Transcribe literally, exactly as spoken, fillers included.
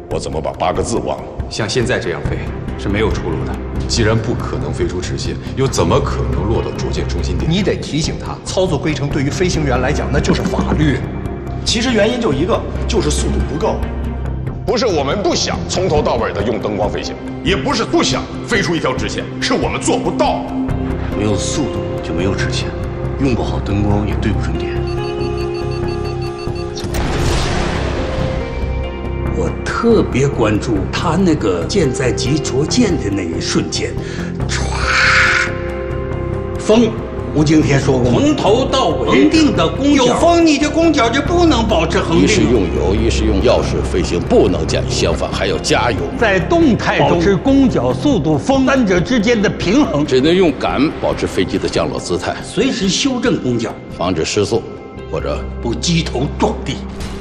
我怎么把八个字忘了？ 像现在这样飞是没有出路的。既然不可能飞出直线，又怎么可能落到逐渐中心点？ 你得提醒他，操作规程对于飞行员来讲那就是法律。 其实原因就一个，就是速度不够。 不是我们不想从头到尾的用灯光飞行，也不是不想飞出一条直线，是我们做不到。 没有速度就没有直线，用不好灯光也对不准点。 我特别关注他那个箭在击着箭的那一瞬间，唰，风。吴敬天说过，从头到尾恒定的弓角，有风你的弓角就不能保持恒定。 一是用油，一是用钥匙飞行，不能减，相反还要加油。 在动态中保持弓角、速度、风三者之间的平衡， 只能用杆保持飞机的降落姿态， 随时修正弓角， 防止失速或者不击头撞地。